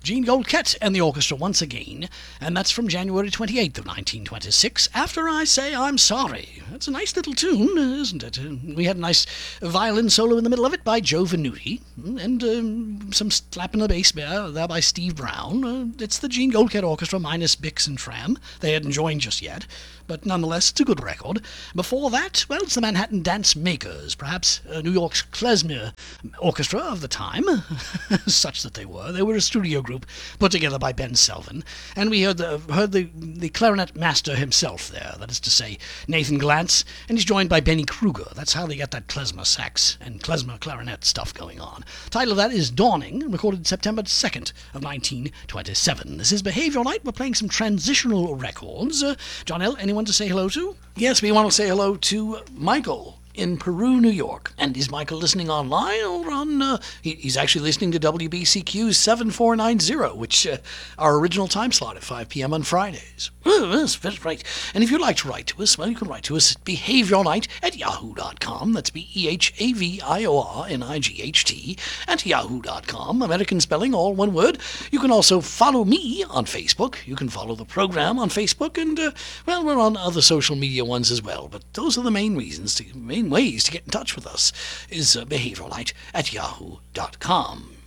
Gene Goldkett and the orchestra once again, and that's from January 28th of 1926, After I Say I'm Sorry. That's a nice little tune, isn't it? We had a nice violin solo in the middle of it by Joe Venuti, and some slapping the bass there by Steve Brown. It's the Gene Goldkett Orchestra minus Bix and Fram. They hadn't joined just yet, but nonetheless, it's a good record. Before that, well, it's the Manhattan Dance Makers, perhaps New York's klezmer orchestra of the time, such that they were. They were a studio group put together by Ben Selvin, and we heard the clarinet master himself there, that is to say, Nathan Glantz, and he's joined by Benny Kruger. That's how they got that klezmer sax and klezmer clarinet stuff going on. Title of that is Dawning, recorded September 2nd of 1927. This is Behavioral Night. We're playing some transitional records. John L., anyone to say hello to? Yes, we want to say hello to Michael in Peru, New York. And is Michael listening online or on... he's actually listening to WBCQ 7490, which our original time slot at 5 p.m. on Fridays. That's right. And if you'd like to write to us, well, you can write to us at behaviornight@yahoo.com. That's BEHAVIORNIGHT at yahoo.com. American spelling, all one word. You can also follow me on Facebook. You can follow the program on Facebook. And, well, we're on other social media ones as well. But those are the main ways to get in touch with us, is behaviornight@yahoo.com.